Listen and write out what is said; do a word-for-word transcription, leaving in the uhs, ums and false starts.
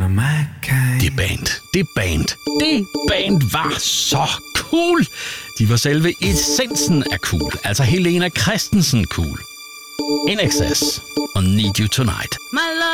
my kind. Det band, det band, det band var så cool. De var selve essensen af cool. Altså Helena Christensen cool. In Excess og Need You Tonight.